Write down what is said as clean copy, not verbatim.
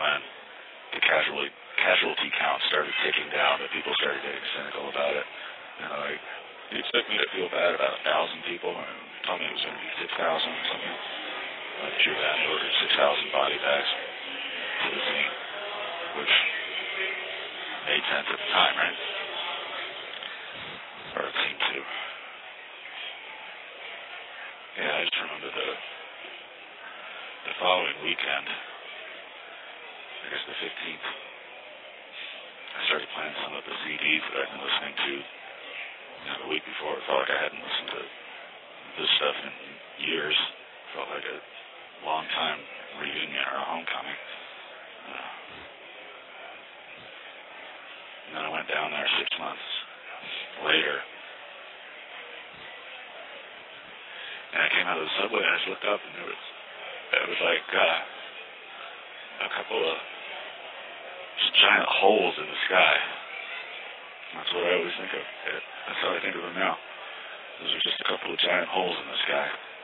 when the casualty count started ticking down, that people started getting cynical about it. And like, you expect me to feel bad about 1,000 people, and told me it was going to be 6,000 or something. I drew that and ordered 6,000 body bags to the scene, which made sense at the time, right? Or it seemed to. Yeah, I just remember the following weekend, I guess the 15th, I started playing some of the CDs that I'd been listening to the week before. It felt like I hadn't listened to this stuff in years. It felt like a long time reunion or a homecoming. And then I went down there 6 months later. And I came out of the subway and I just looked up and it was like a couple of just giant holes in the sky. That's what I always think of. That's how I think of them now. Those are just a couple of giant holes in the sky.